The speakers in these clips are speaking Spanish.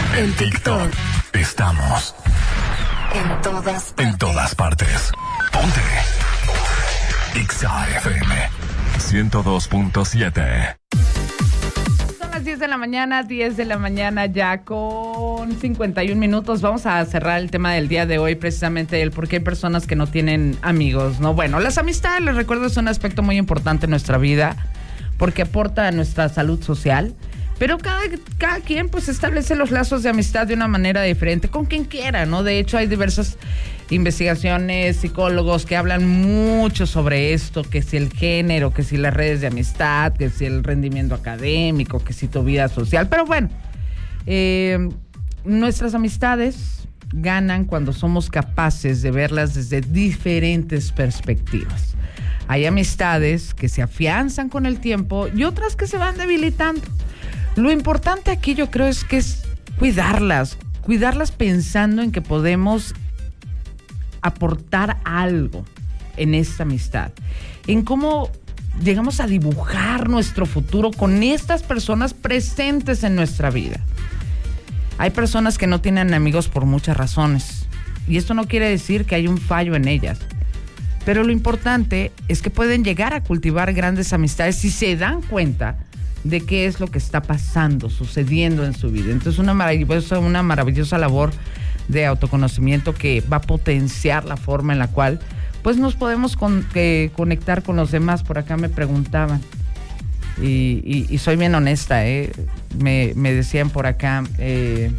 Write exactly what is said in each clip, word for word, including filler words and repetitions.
En TikTok. Estamos. En todas partes. En todas partes. Ponte. Exa F M ciento dos punto siete. Son las diez de la mañana, diez de la mañana ya con cincuenta y un minutos. Vamos a cerrar el tema del día de hoy, precisamente el por qué hay personas que no tienen amigos, ¿no? Bueno, las amistades, les recuerdo, es un aspecto muy importante en nuestra vida porque aporta a nuestra salud social. Pero cada, cada quien pues establece los lazos de amistad de una manera diferente, con quien quiera, ¿no? De hecho, hay diversas investigaciones, psicólogos que hablan mucho sobre esto, que si el género, que si las redes de amistad, que si el rendimiento académico, que si tu vida social. Pero bueno, eh, nuestras amistades ganan cuando somos capaces de verlas desde diferentes perspectivas. Hay amistades que se afianzan con el tiempo y otras que se van debilitando. Lo importante aquí yo creo es que es cuidarlas, cuidarlas pensando en que podemos aportar algo en esta amistad, en cómo llegamos a dibujar nuestro futuro con estas personas presentes en nuestra vida. Hay personas que no tienen amigos por muchas razones y esto no quiere decir que hay un fallo en ellas, pero lo importante es que pueden llegar a cultivar grandes amistades si se dan cuenta de qué es lo que está pasando, sucediendo en su vida. Entonces, una maravillosa, una maravillosa labor de autoconocimiento que va a potenciar la forma en la cual pues nos podemos con, eh, conectar con los demás. Por acá me preguntaban y, y, y soy bien honesta, ¿eh? me, me decían por acá, eh,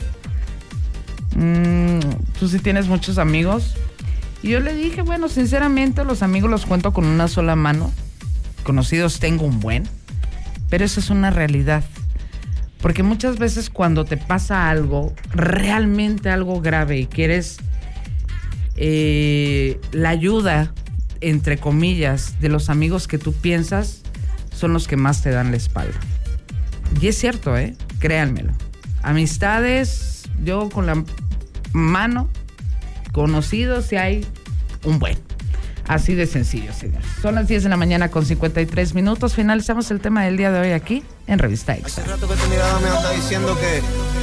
mmm, ¿tú sí tienes muchos amigos? Y yo le dije, bueno, sinceramente los amigos los cuento con una sola mano, conocidos tengo un buen. Pero eso es una realidad, porque muchas veces cuando te pasa algo, realmente algo grave y quieres eh, la ayuda, entre comillas, de los amigos que tú piensas, son los que más te dan la espalda. Y es cierto, ¿eh? Créanmelo. Amistades, yo con la mano, conocidos, si hay un buen. Así de sencillo, señores. Son las diez de la mañana con cincuenta y tres minutos. Finalizamos el tema del día de hoy aquí en Revista Exa. Hace rato que tu mirada me anda diciendo que